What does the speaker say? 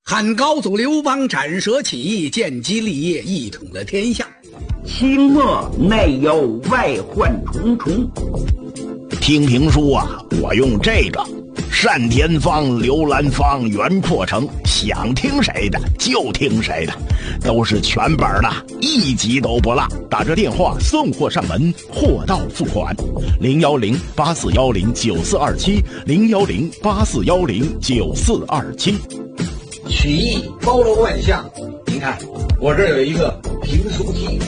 汉高祖刘邦斩蛇起义，建基立业，一统了天下。 清末内忧外患重重。 听评书啊，我用这个单田芳、刘兰芳、袁阔成，想听谁的就听谁的，都是全本的，一集都不落。打这电话送货上门，货到付款。010-8410-9427，010-8410-9427。 曲艺包罗万象，您看我这儿有一个评书机。